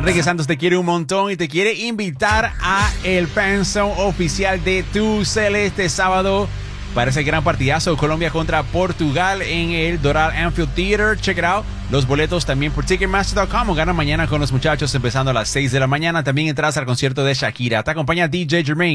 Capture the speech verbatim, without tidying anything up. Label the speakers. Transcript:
Speaker 1: Enrique Santos te quiere un montón y te quiere invitar a el fanzone oficial de Tu Celeste este sábado para ese gran partidazo Colombia contra Portugal en el Doral Anfield Theater. Check it out. Los boletos también por Ticketmaster punto com. Gana mañana con los muchachos empezando a las seis de la mañana. También entras al concierto de Shakira. Te acompaña D J Jermaine.